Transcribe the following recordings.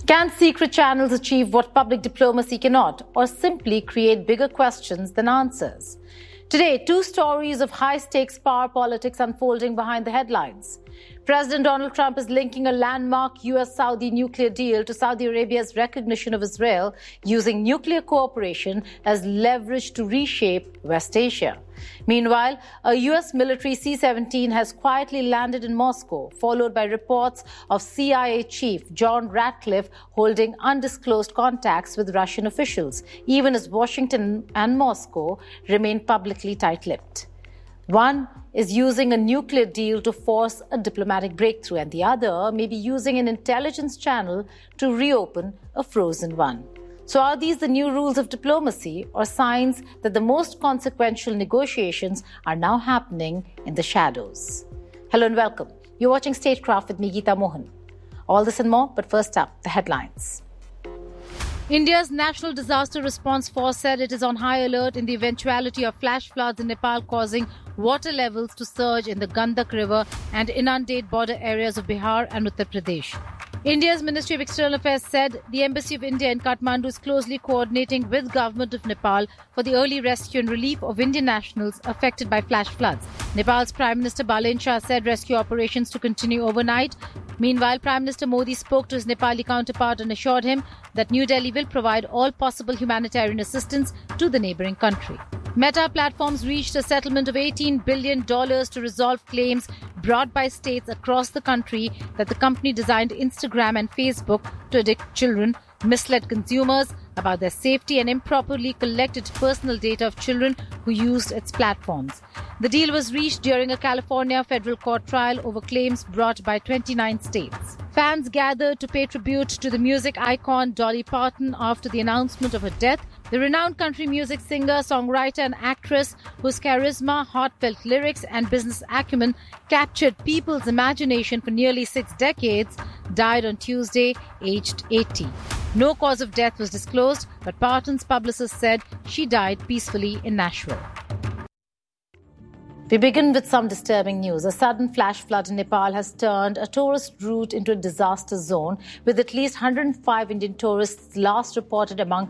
Can secret channels achieve what public diplomacy cannot, or simply create bigger questions than answers? Today, two stories of high-stakes power politics unfolding behind the headlines. President Donald Trump is linking a landmark US-Saudi nuclear deal to Saudi Arabia's recognition of Israel, using nuclear cooperation as leverage to reshape West Asia. Meanwhile, a US military C-17 has quietly landed in Moscow, followed by reports of CIA chief John Ratcliffe holding undisclosed contacts with Russian officials, even as Washington and Moscow remain publicly tight-lipped. One is using a nuclear deal to force a diplomatic breakthrough, and the other may be using an intelligence channel to reopen a frozen one. So are these the new rules of diplomacy, or signs that the most consequential negotiations are now happening in the shadows? Hello and welcome. You're watching Statecraft with me, Geeta Mohan. All this and more, but first up, the headlines. India's National Disaster Response Force said it is on high alert in the eventuality of flash floods in Nepal causing water levels to surge in the Gandak River and inundate border areas of Bihar and Uttar Pradesh. India's Ministry of External Affairs said the Embassy of India in Kathmandu is closely coordinating with Government of Nepal for the early rescue and relief of Indian nationals affected by flash floods. Nepal's Prime Minister Balen Shah said rescue operations to continue overnight. Meanwhile, Prime Minister Modi spoke to his Nepali counterpart and assured him that New Delhi will provide all possible humanitarian assistance to the neighbouring country. Meta Platforms reached a settlement of $18 billion to resolve claims brought by states across the country that the company designed Instagram and Facebook to addict children, misled consumers about their safety, and improperly collected personal data of children who used its platforms. The deal was reached during a California federal court trial over claims brought by 29 states. Fans gathered to pay tribute to the music icon Dolly Parton after the announcement of her death. The renowned country music singer, songwriter and actress, whose charisma, heartfelt lyrics and business acumen captured people's imagination for nearly 6 decades, died on Tuesday, aged 80. No cause of death was disclosed, but Parton's publicist said she died peacefully in Nashville. We begin with some disturbing news. A sudden flash flood in Nepal has turned a tourist route into a disaster zone, with at least 105 Indian tourists last reported among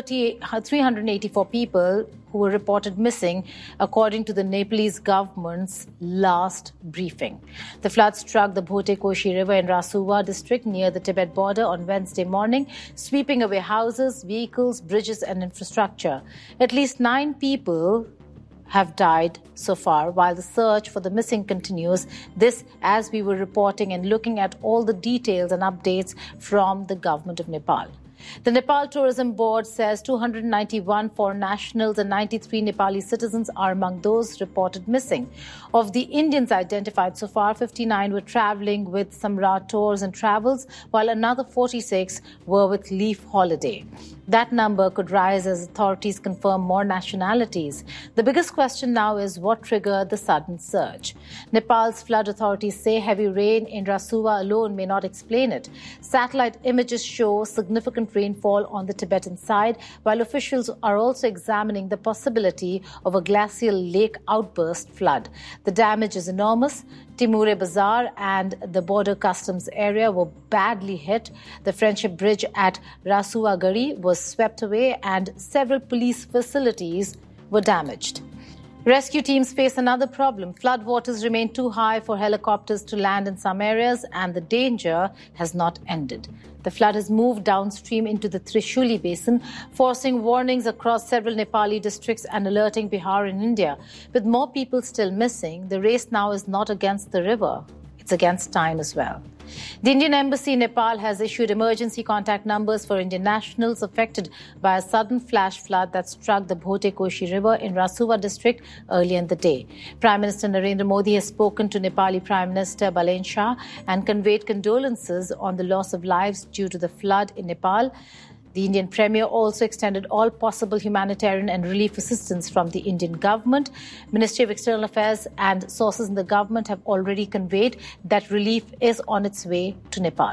384 people who were reported missing, according to the Nepalese government's last briefing. The flood struck the Bhote Koshi River in Rasuwa district near the Tibet border on Wednesday morning, sweeping away houses, vehicles, bridges and infrastructure. At least 9 people have died so far, while the search for the missing continues. This, as we were reporting and looking at all the details and updates from the government of Nepal. The Nepal Tourism Board says 291 foreign nationals and 93 Nepali citizens are among those reported missing. Of the Indians identified so far, 59 were travelling with Samrat Tours and Travels, while another 46 were with Leaf Holiday. That number could rise as authorities confirm more nationalities. The biggest question now is what triggered the sudden surge. Nepal's flood authorities say heavy rain in Rasuwa alone may not explain it. Satellite images show significant rainfall on the Tibetan side, while officials are also examining the possibility of a glacial lake outburst flood. The damage is enormous. Timure Bazaar and the border customs area were badly hit. The Friendship Bridge at Rasuwa Gari was swept away and several police facilities were damaged. Rescue teams face another problem. Flood waters remain too high for helicopters to land in some areas, and the danger has not ended. The flood has moved downstream into the Trishuli Basin, forcing warnings across several Nepali districts and alerting Bihar in India. With more people still missing, the race now is not against the river, it's against time as well. The Indian Embassy in Nepal has issued emergency contact numbers for Indian nationals affected by a sudden flash flood that struck the Bhote Koshi River in Rasuwa district earlier in the day. Prime Minister Narendra Modi has spoken to Nepali Prime Minister Balen Shah and conveyed condolences on the loss of lives due to the flood in Nepal. The Indian Premier also extended all possible humanitarian and relief assistance from the Indian government. Ministry of External Affairs and sources in the government have already conveyed that relief is on its way to Nepal.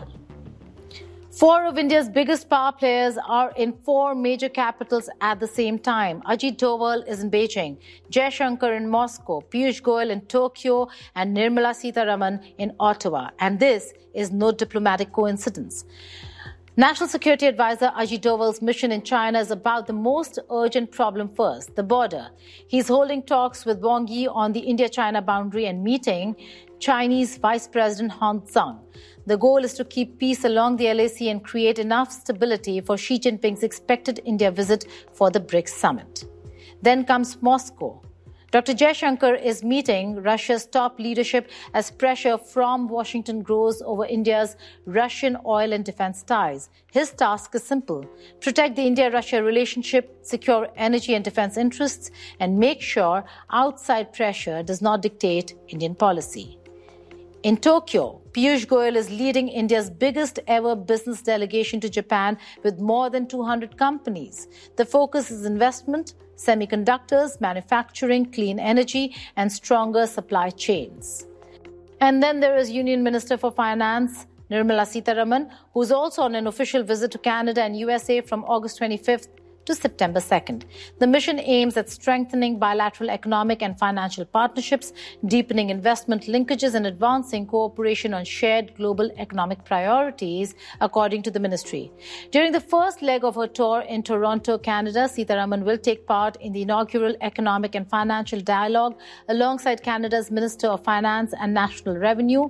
4 of India's biggest power players are in 4 major capitals at the same time. Ajit Doval is in Beijing, Jaishankar in Moscow, Piyush Goyal in Tokyo, and Nirmala Sitharaman in Ottawa. And this is no diplomatic coincidence. National Security Advisor Ajit Doval's mission in China is about the most urgent problem first, the border. He's holding talks with Wang Yi on the India-China boundary and meeting Chinese Vice President Han Zheng. The goal is to keep peace along the LAC and create enough stability for Xi Jinping's expected India visit for the BRICS summit. Then comes Moscow. Dr. Jaishankar is meeting Russia's top leadership as pressure from Washington grows over India's Russian oil and defense ties. His task is simple: protect the India-Russia relationship, secure energy and defense interests, and make sure outside pressure does not dictate Indian policy. In Tokyo, Piyush Goyal is leading India's biggest ever business delegation to Japan with more than 200 companies. The focus is investment, semiconductors, manufacturing, clean energy, and stronger supply chains. And then there is Union Minister for Finance, Nirmala Sitharaman, who is also on an official visit to Canada and USA from August 25th to September 2nd. The mission aims at strengthening bilateral economic and financial partnerships, deepening investment linkages, and advancing cooperation on shared global economic priorities, according to the ministry. During the first leg of her tour in Toronto, Canada, Sitharaman will take part in the inaugural Economic and Financial Dialogue alongside Canada's Minister of Finance and National Revenue,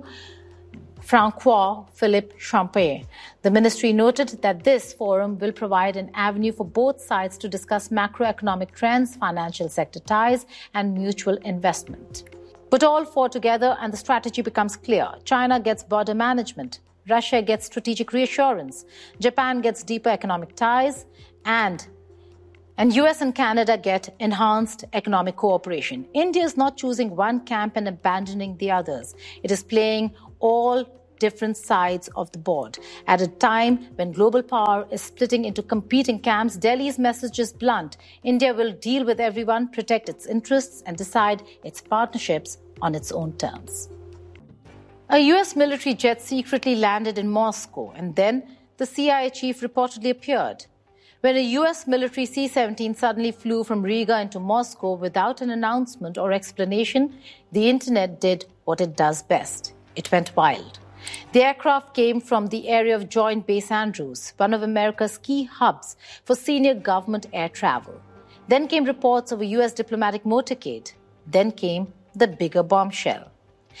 François-Philippe Champagne. The ministry noted that this forum will provide an avenue for both sides to discuss macroeconomic trends, financial sector ties, and mutual investment. Put all four together and the strategy becomes clear. China gets border management. Russia gets strategic reassurance. Japan gets deeper economic ties. And US and Canada get enhanced economic cooperation. India is not choosing one camp and abandoning the others. It is playing all different sides of the board. At a time when global power is splitting into competing camps, Delhi's message is blunt. India will deal with everyone, protect its interests, and decide its partnerships on its own terms. A US military jet secretly landed in Moscow, and then the CIA chief reportedly appeared. When a US military C-17 suddenly flew from Riga into Moscow without an announcement or explanation, the internet did what it does best. It went wild. The aircraft came from the area of Joint Base Andrews, one of America's key hubs for senior government air travel. Then came reports of a US diplomatic motorcade. Then came the bigger bombshell.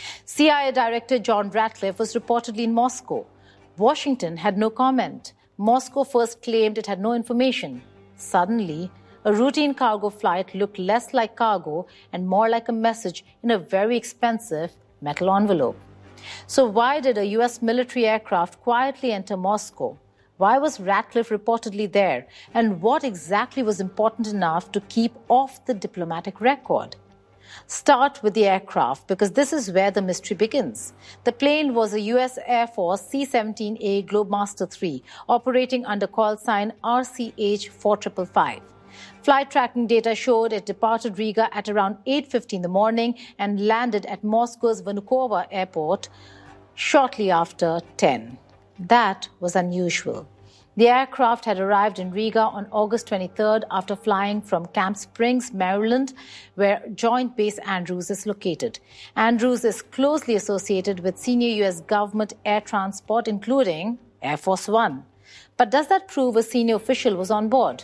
CIA Director John Ratcliffe was reportedly in Moscow. Washington had no comment. Moscow first claimed it had no information. Suddenly, a routine cargo flight looked less like cargo and more like a message in a very expensive metal envelope. So why did a US military aircraft quietly enter Moscow? Why was Ratcliffe reportedly there? And what exactly was important enough to keep off the diplomatic record? Start with the aircraft, because this is where the mystery begins. The plane was a US Air Force C-17A Globemaster III, operating under call sign RCH 4555. Flight tracking data showed it departed Riga at around 8:50 in the morning and landed at Moscow's Vnukovo airport shortly after 10. That was unusual. The aircraft had arrived in Riga on August 23rd after flying from Camp Springs, Maryland, where Joint Base Andrews is located. Andrews is closely associated with senior US government air transport, including Air Force One. But does that prove a senior official was on board?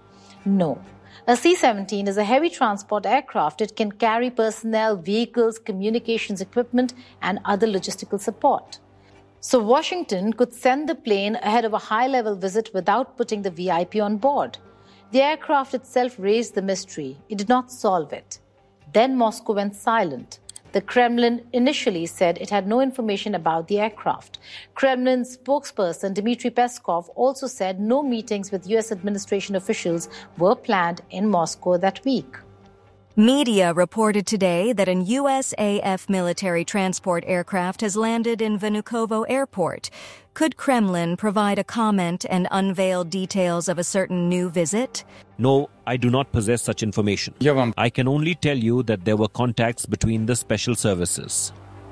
No. A C-17 is a heavy transport aircraft. It can carry personnel, vehicles, communications equipment, and other logistical support. So Washington could send the plane ahead of a high-level visit without putting the VIP on board. The aircraft itself raised the mystery. It did not solve it. Then Moscow went silent. The Kremlin initially said it had no information about the aircraft. Kremlin spokesperson Dmitry Peskov also said no meetings with US administration officials were planned in Moscow that week. Media reported today that an USAF military transport aircraft has landed in Vnukovo Airport. Could Kremlin provide a comment and unveil details of a certain new visit? No, I do not possess such information. I can only tell you that there were contacts between the special services.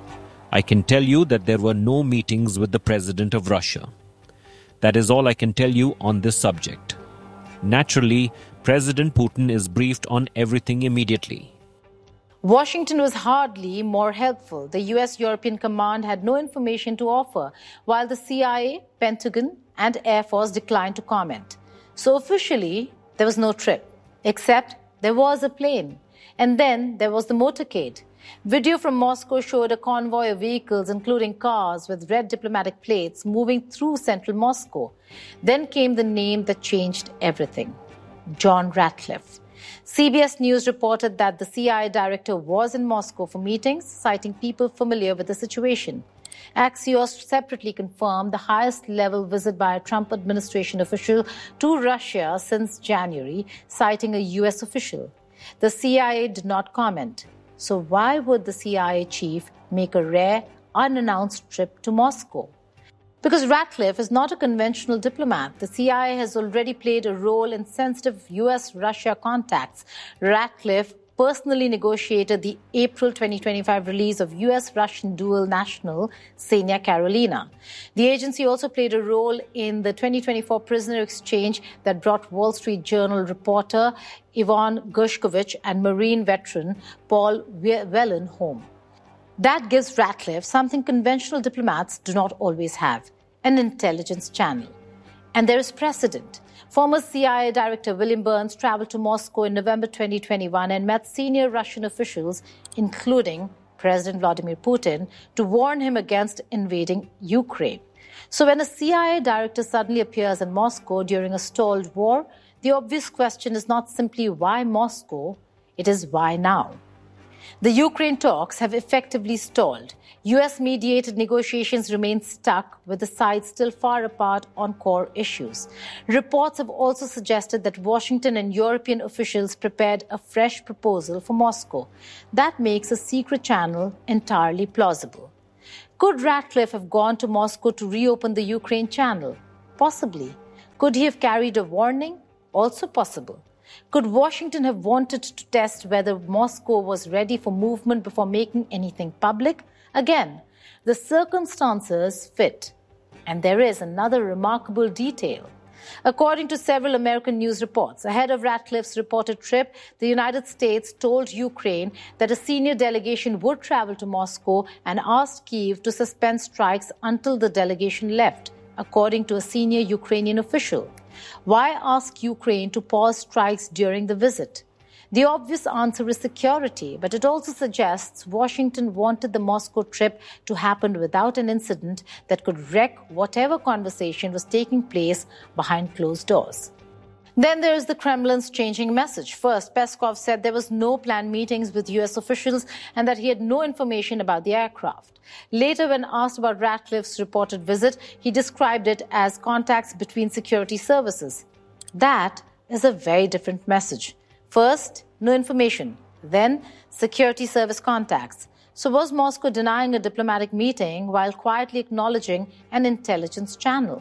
I can tell you that there were no meetings with the President of Russia. That is all I can tell you on this subject. Naturally, President Putin is briefed on everything immediately. Washington was hardly more helpful. The US European Command had no information to offer, while the CIA, Pentagon, and Air Force declined to comment. So officially, there was no trip, except there was a plane. And then there was the motorcade. Video from Moscow showed a convoy of vehicles, including cars with red diplomatic plates, moving through central Moscow. Then came the name that changed everything: John Ratcliffe. CBS News reported that the CIA director was in Moscow for meetings, citing people familiar with the situation. Axios separately confirmed the highest-level visit by a Trump administration official to Russia since January, citing a U.S. official. The CIA did not comment. So why would the CIA chief make a rare, unannounced trip to Moscow? Because Ratcliffe is not a conventional diplomat. The CIA has already played a role in sensitive U.S.-Russia contacts. Ratcliffe personally negotiated the April 2025 release of U.S.-Russian dual national Ksenia Karelina. The agency also played a role in the 2024 prisoner exchange that brought Wall Street Journal reporter Yvonne Gershkovich and Marine veteran Paul Whelan home. That gives Ratcliffe something conventional diplomats do not always have: an intelligence channel. And there is precedent. Former CIA Director William Burns traveled to Moscow in November 2021 and met senior Russian officials, including President Vladimir Putin, to warn him against invading Ukraine. So when a CIA director suddenly appears in Moscow during a stalled war, the obvious question is not simply why Moscow, it is why now. The Ukraine talks have effectively stalled. US-mediated negotiations remain stuck, with the sides still far apart on core issues. Reports have also suggested that Washington and European officials prepared a fresh proposal for Moscow. That makes a secret channel entirely plausible. Could Ratcliffe have gone to Moscow to reopen the Ukraine channel? Possibly. Could he have carried a warning? Also possible. Could Washington have wanted to test whether Moscow was ready for movement before making anything public? Again, the circumstances fit. And there is another remarkable detail. According to several American news reports, ahead of Ratcliffe's reported trip, the United States told Ukraine that a senior delegation would travel to Moscow and asked Kyiv to suspend strikes until the delegation left, according to a senior Ukrainian official. Why ask Ukraine to pause strikes during the visit? The obvious answer is security, but it also suggests Washington wanted the Moscow trip to happen without an incident that could wreck whatever conversation was taking place behind closed doors. Then there is the Kremlin's changing message. First, Peskov said there was no planned meetings with U.S. officials and that he had no information about the aircraft. Later, when asked about Ratcliffe's reported visit, he described it as contacts between security services. That is a very different message. First, no information. Then, security service contacts. So was Moscow denying a diplomatic meeting while quietly acknowledging an intelligence channel?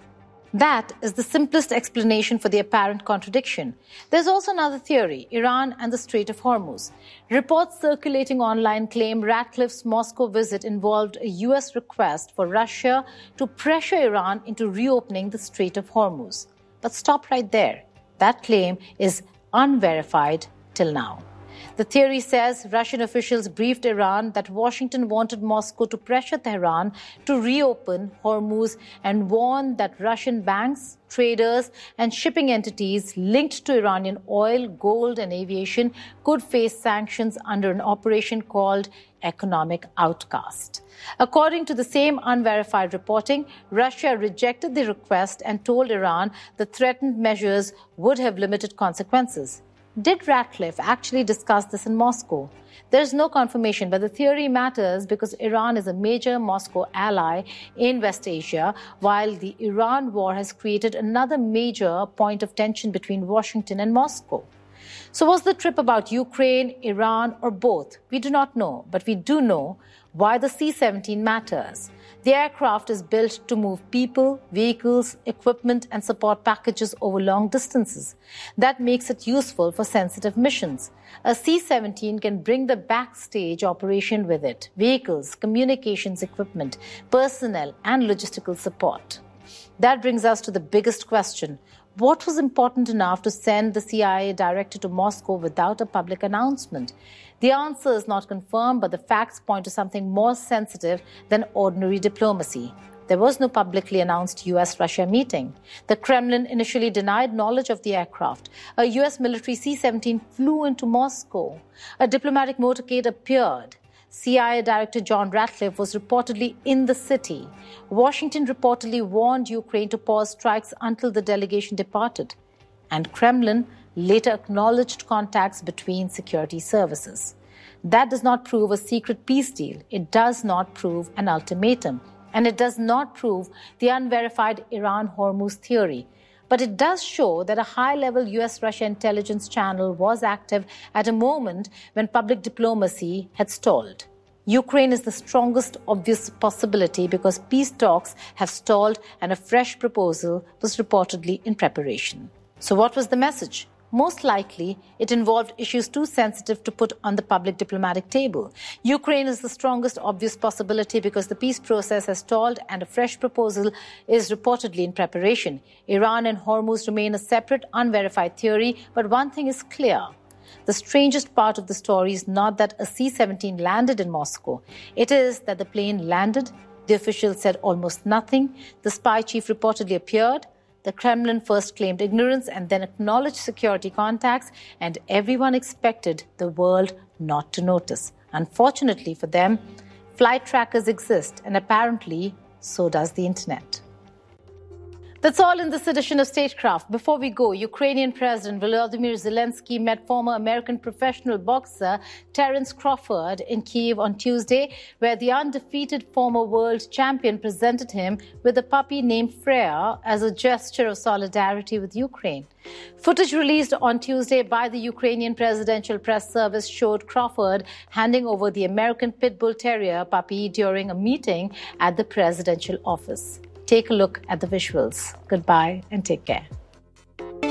That is the simplest explanation for the apparent contradiction. There's also another theory: Iran and the Strait of Hormuz. Reports circulating online claim Ratcliffe's Moscow visit involved a U.S. request for Russia to pressure Iran into reopening the Strait of Hormuz. But stop right there. That claim is unverified till now. The theory says Russian officials briefed Iran that Washington wanted Moscow to pressure Tehran to reopen Hormuz and warned that Russian banks, traders, and shipping entities linked to Iranian oil, gold, and aviation could face sanctions under an operation called Economic Outcast. According to the same unverified reporting, Russia rejected the request and told Iran the threatened measures would have limited consequences. Did Ratcliffe actually discuss this in Moscow? There is no confirmation, but the theory matters because Iran is a major Moscow ally in West Asia, while the Iran war has created another major point of tension between Washington and Moscow. So was the trip about Ukraine, Iran, or both? We do not know, but we do know why the C-17 matters. The aircraft is built to move people, vehicles, equipment, and support packages over long distances. That makes it useful for sensitive missions. A C-17 can bring the backstage operation with it: vehicles, communications equipment, personnel, and logistical support. That brings us to the biggest question. What was important enough to send the CIA director to Moscow without a public announcement? The answer is not confirmed, but the facts point to something more sensitive than ordinary diplomacy: There was no publicly announced US-Russia meeting. The Kremlin initially denied knowledge of the aircraft. A US military C-17 flew into Moscow. A diplomatic motorcade appeared. CIA Director John Ratcliffe was reportedly in the city. Washington reportedly warned Ukraine to pause strikes until the delegation departed. And Kremlin later acknowledged contacts between security services. That does not prove a secret peace deal. It does not prove an ultimatum. And it does not prove the unverified Iran-Hormuz theory. But it does show that a high-level US-Russia intelligence channel was active at a moment when public diplomacy had stalled. Ukraine is the strongest obvious possibility because peace talks have stalled and a fresh proposal was reportedly in preparation. So what was the message? Most likely, it involved issues too sensitive to put on the public diplomatic table. Ukraine is the strongest obvious possibility because the peace process has stalled and a fresh proposal is reportedly in preparation. Iran and Hormuz remain a separate, unverified theory, but one thing is clear. The strangest part of the story is not that a C-17 landed in Moscow. It is that the plane landed, the officials said almost nothing, the spy chief reportedly appeared, the Kremlin first claimed ignorance and then acknowledged security contacts, and everyone expected the world not to notice. Unfortunately for them, flight trackers exist, and apparently so does the internet. That's all in this edition of Statecraft. Before we go, Ukrainian President Volodymyr Zelensky met former American professional boxer Terence Crawford in Kyiv on Tuesday, where the undefeated former world champion presented him with a puppy named Freya as a gesture of solidarity with Ukraine. Footage released on Tuesday by the Ukrainian Presidential Press Service showed Crawford handing over the American Pit Bull Terrier puppy during a meeting at the presidential office. Take a look at the visuals. Goodbye and take care.